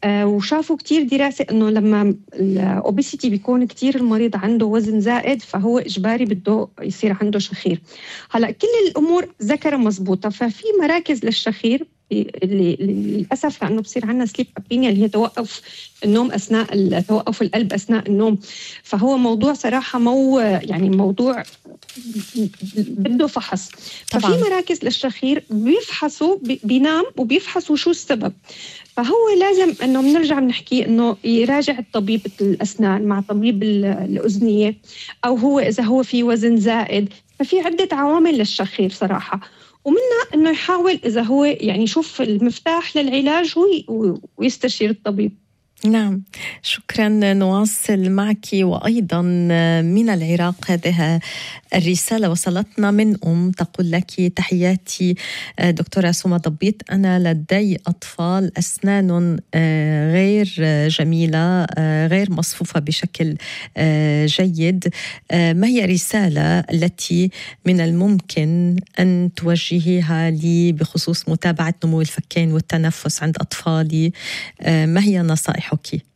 وشافوا كتير دراسة إنه لما الأوبيسيتي بيكون كتير المريض عنده وزن زائد فهو إجباري بده يصير عنده شخير. هلأ كل الأمور ذكرها مزبوطة، ففي مراكز للشخير اللي للأسف لأنه بصير عنا سليب أبينيا اللي هي توقف النوم أثناء توقف القلب أثناء النوم. فهو موضوع صراحة يعني موضوع بده فحص. ففي مراكز للشخير بيفحصوا بينام وبيفحصوا شو السبب. فهو لازم انه بنرجع بنحكي انه يراجع الطبيب الاسنان مع طبيب الاذنيه، او هو اذا هو في وزن زائد. ففي عده عوامل للشخير صراحه، ومنها انه يحاول اذا هو يعني يشوف المفتاح للعلاج ويستشير الطبيب. نعم، شكرا. نواصل معك وأيضا من العراق هذه الرسالة وصلتنا من تقول لك: تحياتي دكتورة سمى ضبيط، أنا لدي أطفال أسنان غير جميلة، غير مصفوفة بشكل جيد. ما هي الرسالة التي من الممكن أن توجهيها لي بخصوص متابعة نمو الفكين والتنفس عند أطفالي؟ ما هي نصائح؟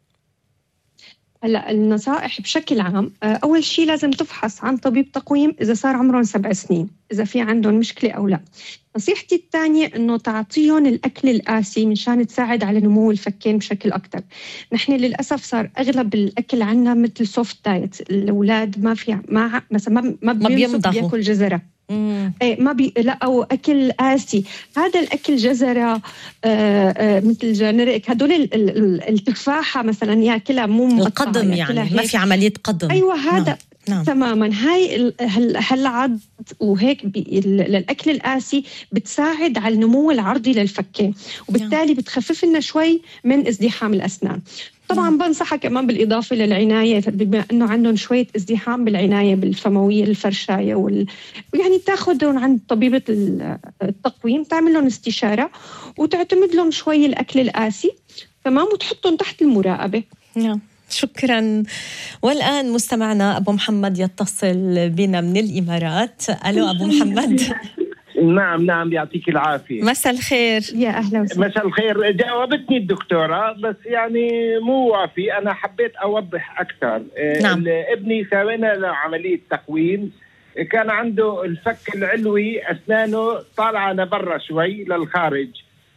هلا النصائح بشكل عام، أول شيء لازم تفحص عن طبيب تقويم إذا صار عمرهم 7 سنين إذا في عندهم مشكلة أو لا. نصيحتي الثانية إنه تعطيهم الأكل القاسي منشان تساعد على نمو الفكين بشكل أكتر. نحن للأسف صار أغلب الأكل عنا مثل سوفت دايت، الأولاد ما بيمضغوا بياكل جزرة، لا أو أكل قاسي. هذا الأكل جزرة مثل جنريك، هدول التفاحة مثلا يأكلها مو القضم، يعني ما في عملية قضم. أيوة هذا نعم. تماما. هاي هالعض وهيك للأكل القاسي بتساعد على النمو العرضي للفكين، وبالتالي بتخفف لنا شوي من ازدحام الأسنان. طبعا بنصحها كمان بالإضافة للعناية، بما أنه عندهم شوية ازدحام بالعناية بالفموية الفرشاية يعني تاخذهم عند طبيبة التقويم، تعمل لهم استشارة وتعتمد لهم شوي الأكل القاسي، تمام، وتحطهم تحت المراقبة. نعم، شكرا. والآن مستمعنا أبو محمد يتصل بنا من الإمارات. ألو أبو محمد. نعم يعطيك العافية. مساء الخير. يا أهلا وسهلا. مساء الخير. جاوبتني الدكتورة بس يعني مو وافي، أنا حبيت أوضح أكثر. نعم. ابني سوينا له عملية تقويم، كان عنده الفك العلوي أسنانه طالعة لبرا شوي للخارج،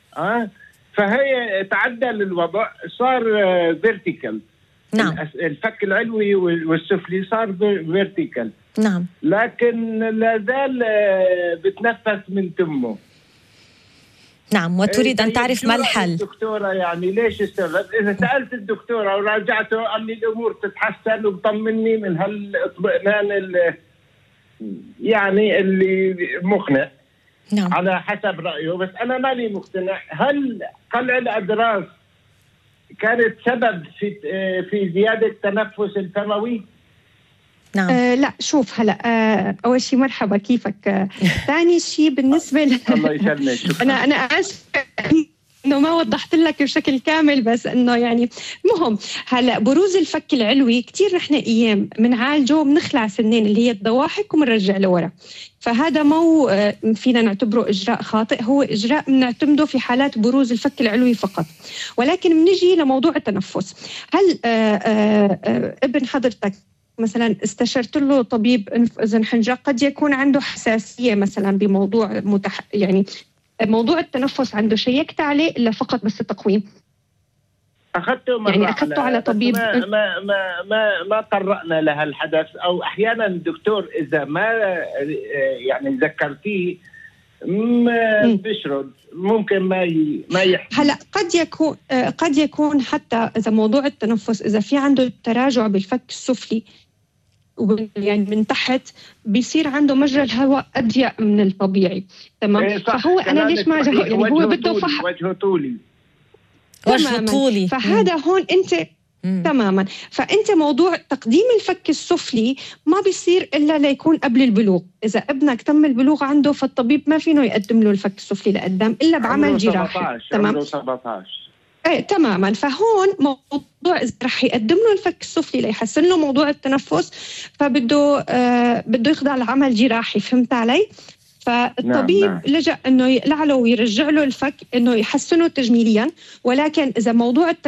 فهي تعدل الوضع، صار فيرتيكال. نعم. الفك العلوي والسفلي صار فيرتيكال. نعم. لكن لا زال بتنفس من تمه. نعم، وتريد أن تعرف ما الحل؟ الدكتورة يعني ليش السبب؟ إذا سألت الدكتورة وراجعته قال لي الأمور تتحسن وبطمني من هالاطمئنان يعني اللي مقنع. نعم. على حسب رأيه، بس أنا مالي مقتنع. هل قلع الأضراس كانت سبب في زيادة التنفس الفموي؟ نعم. لا شوف هلا، أول شيء مرحبا، كيفك؟ ثاني شيء بالنسبة الله يسلمك. أنا آسفة إنه ما وضحت لك بشكل كامل، بس إنه يعني مهم. هلا بروز الفك العلوي كتير نحن أيام بنعالجه، بنخلع سنين اللي هي الضواحك ومنرجع لورا. فهذا مو فينا نعتبره إجراء خاطئ، هو إجراء بنعتمده في حالات بروز الفك العلوي فقط. ولكن بنجي لموضوع التنفس. هل ابن حضرتك مثلا استشرت له طبيب إذن حنجرة؟ قد يكون عنده حساسية مثلا بموضوع يعني موضوع التنفس عنده، شيكت عليه إلا فقط بس التقويم؟ أخذته مرة يعني أخذته على طبيب ما قرأنا لها الحدث، أو أحيانا الدكتور إذا ما يعني ذكرتيه بشرد ممكن ما يحكي. هلا قد يكون حتى إذا موضوع التنفس إذا في عنده تراجع بالفك السفلي يعني من تحت، بيصير عنده مجرى الهواء أضيق من الطبيعي، تمام. فهو أنا ليش ما جاوب؟ يعني هو بده فحص وجهه طولي. فهذا هون أنت تماما. فأنت موضوع تقديم الفك السفلي ما بيصير إلا ليكون قبل البلوغ. إذا ابنك تم البلوغ عنده، فالطبيب ما فينه يقدم له الفك السفلي لقدام إلا بعمل جراحي. تمام. 17. تماما. فهون موضوع إذا رح يقدم له الفك السفلي ليحسن له موضوع التنفس، فبده بده يخضع لعمل جراحي. فهمت علي؟ فالطبيب لجأ إنه يقلع له ويرجع له الفك، إنه يحسنه تجميليا. ولكن إذا موضوع